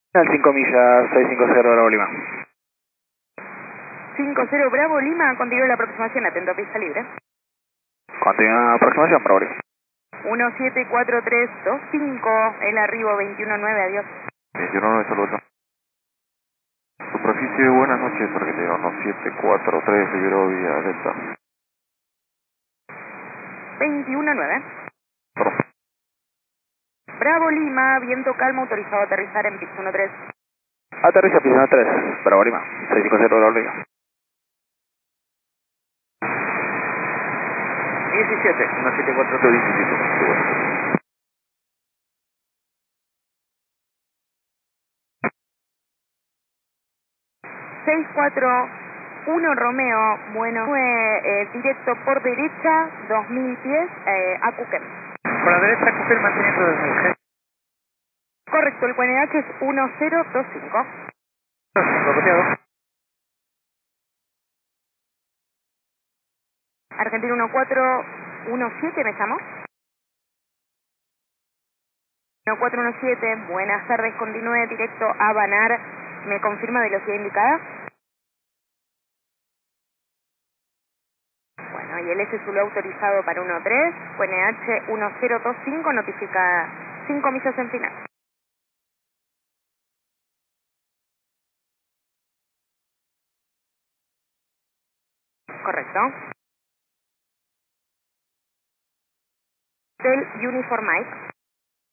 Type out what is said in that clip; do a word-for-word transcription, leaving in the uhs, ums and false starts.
Al cinco millas, seis cinco cero Bravo Lima. cinco cero Bravo Lima, continúa la aproximación, atento a pista libre. Continúa aproximación, Bravo Lima. uno siete cuatro tres dos cinco, el arribo veintiuno nueve, adiós. veintiuno nueve, saludos. Superficie, buenas noches, tarjetero uno siete cuatro tres, Librovia, Delta. veintiuno nueve. Perdón. Bravo Lima, viento calmo, autorizado a aterrizar en pista uno tres. Aterriza pista tres, Bravo Lima, seis cinco cero Bravo Lima. diecisiete, uno siete cuatro tres, diecisiete. Sí, bueno. seis cuatro uno Romeo, bueno, fue eh, directo por derecha, dos mil pies, eh, a Cuquem. Por la derecha, Cooper manteniendo dos mil. Correcto, el Q N H es uno cero dos cinco. dos cinco, copiado. Argentina uno cuatro uno siete, ¿me llamo? uno cuatro uno siete, buenas tardes, continúe directo a Banar, ¿me confirma velocidad indicada? Bueno, y el S Zulu autorizado para uno tres, Q N H uno cero dos cinco, notifica cinco millas en final. Correcto. Del Uniform Mike.